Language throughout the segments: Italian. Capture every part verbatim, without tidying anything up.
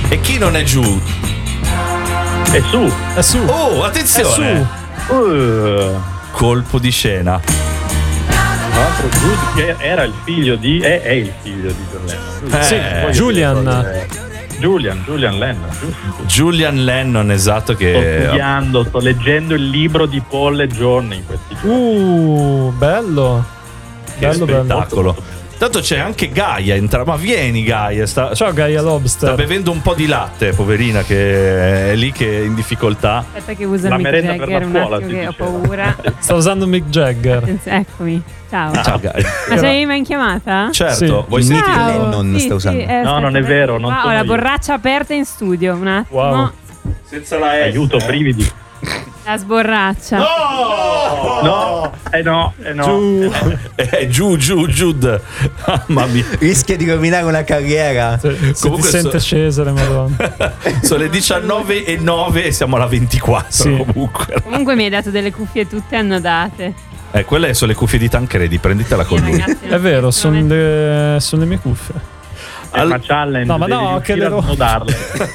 E chi non è giù? È su. È su. Oh, attenzione. È su. Uh. Colpo di scena. Tra l'altro Jude che era il figlio di è, è il figlio di John Lennon. Eh, Sì, Poi Julian. eh, Julian, Julian Lennon, giusto? Julian Lennon, esatto, Sto che studiando, sto leggendo il libro di Paul e John in questi giorni. Uh, bello. che Bello, bello. spettacolo. Tanto c'è anche Gaia, entra, ma vieni Gaia, sta, Ciao Gaia Lobster. sta bevendo un po' di latte, poverina, che è lì che è in difficoltà. Aspetta che usa La Mick merenda per Jagger la un scuola, attimo si che ho diceva. paura. Sta usando Mick Jagger. Attenzione, eccomi. Ciao. Ciao Gaia. Ma c'avevi mai in chiamata? Certo, Sì. vuoi Nick sentire? Ciao. Lennon Sì, sta usando. sì, eh, No, aspetta, non è perché vero, non qua sono ho la io. borraccia aperta in studio, un attimo. Wow. Senza la S. Aiuto, brividi. La sborraccia. No! No, eh no, eh no. Giù. Eh, giù, giù, Jude. Mamma mia. Rischia di rovinare una carriera. Se, se ti Comunque sente so- Cesare, madonna. Sono le diciannove e nove e siamo alla ventiquattro. Sì. Comunque. Comunque mi hai dato delle cuffie tutte annodate. Eh, quelle sono le cuffie di Tancredi, prenditela con lui. Ragazzi, non È vero, si sono mettono- le, sono le mie cuffie. È una challenge. No, ma devi no, riuscire che le a ro- snodarle.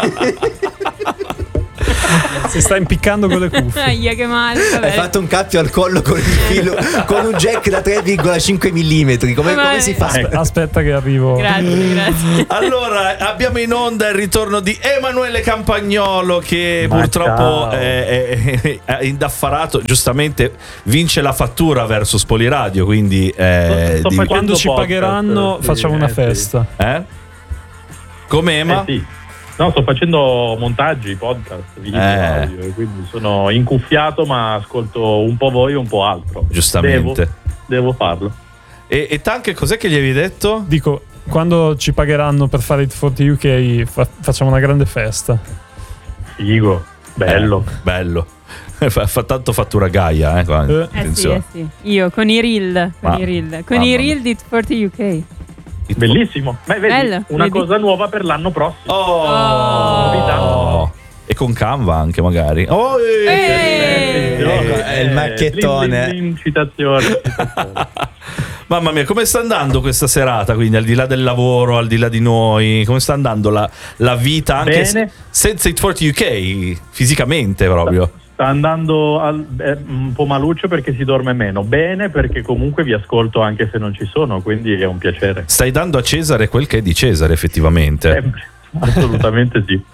Si sta impiccando con le cuffie. Aia, che male. Hai Vabbè. fatto un cappio al collo con il filo, con un jack da tre virgola cinque millimetri. Come, Ma- come si fa? Ecco. Aspetta che arrivo. Grazie, grazie. Allora, abbiamo in onda il ritorno di Emanuele Campagnolo che Ma purtroppo ciao. è, è, è indaffarato, giustamente vince la fattura verso Spoliradio, quindi eh, Sto di- facendo Quando ci podcast, pagheranno sì, facciamo una eh, sì. festa. eh? Come Ema? Eh sì. No, sto facendo montaggi, podcast, video, Eh. audio, e quindi sono incuffiato ma ascolto un po' voi e un po' altro. Giustamente. Devo, devo farlo. E, e Tank, cos'è che gli avevi detto? Dico, quando ci pagheranno per fare It forty U K fa- facciamo una grande festa. Figo, bello. Eh, bello. Fa, fa tanto fattura Gaia, eh, qua. Eh. Eh sì, Attenzione. eh sì. Io con i reel, con Ma- i reel, con mamma i mia. reel di forty U K. Bellissimo. Ma vedi, Bello, una vedi? cosa nuova per l'anno prossimo. Oh! Novità. E con Canva anche magari. Oh, eh. Eh. Eh, È il macchettone. bling, bling, citazione, citazione. Mamma mia, come sta andando questa serata? Quindi, al di là del lavoro, al di là di noi, come sta andando la, la vita anche Bene. se- senza It forty U K, fisicamente proprio? Sta andando al- eh, un po' maluccio perché si dorme meno. Bene perché comunque vi ascolto anche se non ci sono, quindi è un piacere. Stai dando a Cesare quel che è di Cesare, effettivamente. Sempre. Assolutamente sì.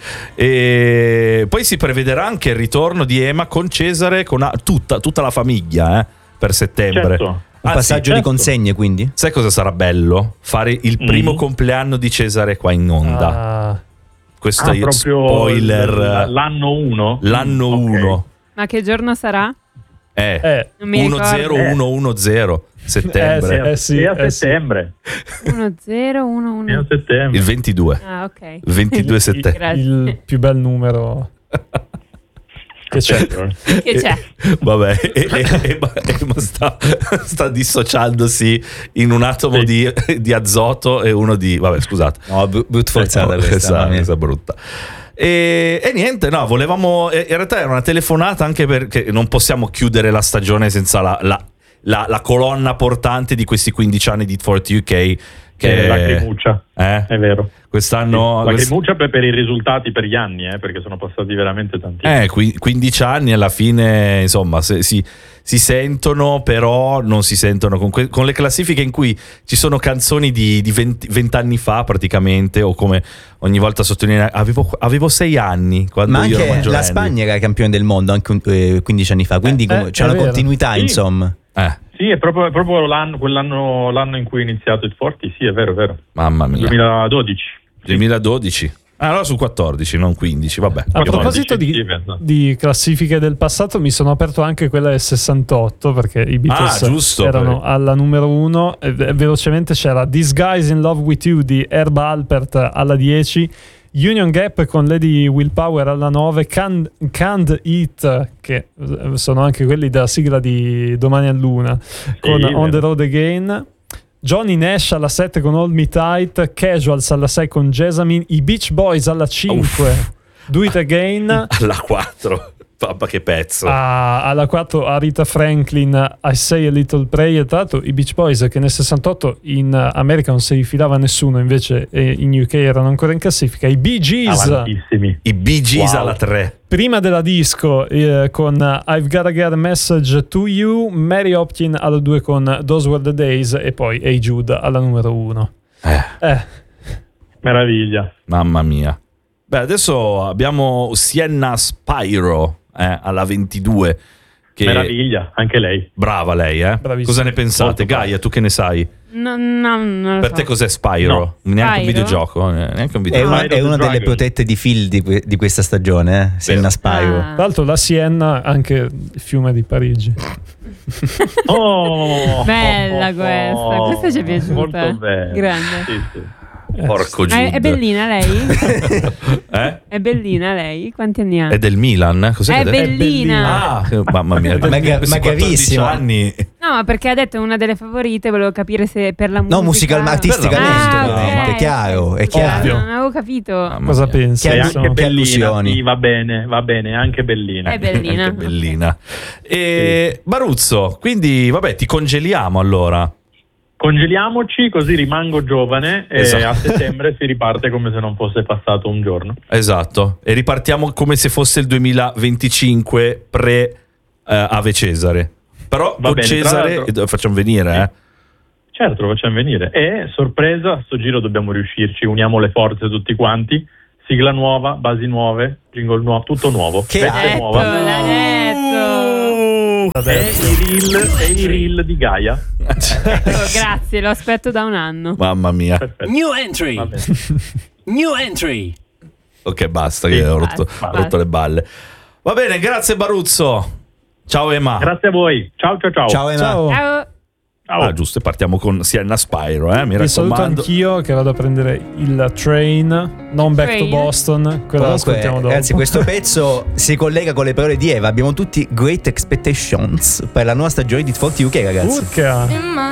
E poi si prevederà anche il ritorno di Ema con Cesare, con a- tutta, tutta la famiglia, eh, per settembre. Certo. Un Anzi, passaggio di certo. consegne, quindi? sai cosa sarà bello? Fare il primo Mm. compleanno di Cesare qua in onda. Ah, Questo Ah, è proprio spoiler. l- l'anno uno? L'anno Ok. uno. Ma che giorno sarà? Eh, eh, Non mi uno ricordo. zero uno uno zero settembre. Eh, sì, è a eh, sì. settembre. uno zero uno È a uno. settembre. Il ventidue. Ah, ok. Il ventidue settembre. Grazie. il più bel numero che c'è. Che c'è? Vabbè, e, e- e- e- ma sta, sta dissociandosi in un atomo Sì. di, di azoto e uno di. Vabbè, scusate. No, br- brut forzata No, questa. questa, mamma mia. questa è brutta. E, e niente, no, volevamo. In realtà era una telefonata anche perché non possiamo chiudere la stagione senza la, la, la, la colonna portante di questi quindici anni di It forty U K. Che È lacrimuccia, eh? è vero. Quest'anno. quest- Lacrimuccia per, per i risultati per gli anni, eh, perché sono passati veramente tantissimi. Eh, qui- quindici anni alla fine, insomma, se- si, si sentono, però non si sentono con, que- con le classifiche in cui ci sono canzoni di, di venti anni fa praticamente, o come ogni volta sottolineo, avevo, avevo sei anni quando Ma io ero anche maggiorenne. la Spagna era campione del mondo anche un- eh, quindici anni fa, quindi Eh, com- eh, c'è è una vero. continuità, Sì. insomma. Eh, Sì, è proprio, è proprio l'anno, quell'anno l'anno in cui è iniziato il forty, sì, è vero, è vero. mamma mia. duemiladodici. duemiladodici. Ah, no, su quattordici, non quindici, vabbè. A quattordici, proposito di, sì, esatto. di classifiche del passato, mi sono aperto anche quella del sessantotto perché i Beatles Ah, giusto, erano perché- alla numero uno. E, e velocemente c'era This Guy's in Love with You di Herb Alpert alla dieci, Union Gap con Lady Willpower alla nove, Can't, Can't Eat, che eh, sono anche quelli della sigla di Domani a Luna, con vero. On the Road Again. Johnny Nash alla sette con Hold Me Tight, Casuals alla sei con Jessamine, i Beach Boys alla cinque, Do It Again, Alla quattro. Papà, che pezzo. A- alla quattro Aretha Franklin, I Say a Little Prayer. Tra l'altro i Beach Boys, che nel sessantotto in America non si rifilava nessuno, invece eh, in U K erano ancora in classifica. I Bee Gees, Avantissimi. I Bee Gees Wow. alla tre. prima della disco eh, con I've Gotta Get a Message to You, Mary Hopkin alla due con Those Were the Days e poi Hey Jude alla numero uno. Eh, Eh, Meraviglia. mamma mia. Beh, adesso abbiamo Sienna Spyro eh, alla ventidue. Che... Meraviglia, anche lei. Brava lei, eh? Bravissima. Cosa ne pensate? Molto brava. Gaia, tu che ne sai? No, no, non lo Per so. te cos'è Spyro? No. Neanche un Spyro? videogioco. eh, Neanche un È videogioco. una, Spyro è the una delle Dragon. protette di Phil di, que- di questa stagione, eh? Senna Spyro. Ah. tra l'altro la Siena, anche il fiume di Parigi. Oh, Bella oh, questa, oh, questa ci è piaciuta. Molto bella. Grande. Sì, sì. Porco Ma è, Giude. è bellina lei? Eh? È bellina lei? Quanti anni ha? È del Milan? Cos'è È che ha detto? bellina. Ah, che- mamma mia. Ma- ma- questi magravissimo. quattordici anni. No, ma perché ha detto è una delle favorite, volevo capire se per la musica. No, musical, ma artisticamente, Ah, ovviamente, ok. chiaro, è chiaro. Ovvio. Non avevo capito. Mamma Cosa mia. pensi? Che È allu- anche che bellina. allusioni. Sì, va bene, va bene, anche bellina. È bellina. Anche bellina. E Baruzzo, quindi vabbè, ti congeliamo allora. Congeliamoci così rimango giovane e Esatto. a settembre si riparte come se non fosse passato un giorno. Esatto. E ripartiamo come se fosse il duemilaventicinque pre eh, Ave Cesare. Però Va con bene, tra Cesare l'altro- eh, facciamo venire, eh. Certo, lo facciamo venire. E sorpresa, a sto giro dobbiamo riuscirci, uniamo le forze tutti quanti. Sigla nuova, basi nuove, jingle nuovo, tutto nuovo. Che Veste hai? Detto, nuova. l'ha detto. E i reel, e i reel di Gaia. Ecco, grazie, lo aspetto da un anno. Mamma mia. Perfetto. New entry. Va bene. New entry. Ok, basta, Sì, che ho basta, rotto, basta. rotto le balle. Va bene, grazie Baruzzo. Ciao Emma. Grazie a voi. Ciao ciao ciao. Ciao Emma. Ciao. Ciao. Ciao. Ah, giusto, e partiamo con Sienna Spyro, eh, mi Vi saluto raccomando. anch'io che vado a prendere il train, non back to Train? Boston, quella la Comunque, ascoltiamo dopo. ragazzi, questo pezzo si collega con le parole di Eva. Abbiamo tutti great expectations per la nuova stagione di Forti U K, ragazzi. Urca.